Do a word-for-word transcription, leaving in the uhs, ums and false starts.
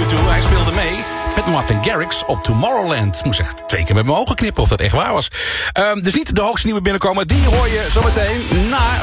U twee. Hij speelde mee met Martin Garrix op Tomorrowland. Ik moest echt twee keer met mijn ogen knippen of dat echt waar was. Um, dus niet de hoogste nieuwe binnenkomen. Die hoor je zometeen na